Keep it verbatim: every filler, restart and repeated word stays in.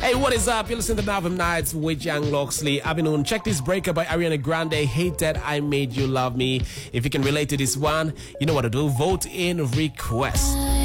Hey, what is up? You're listening to Navim Nights with Young Loxley. I've been on Check This Breaker by Ariana Grande. Hate That I Made You Love Me. If you can relate to this one, you know what to do. Vote in request.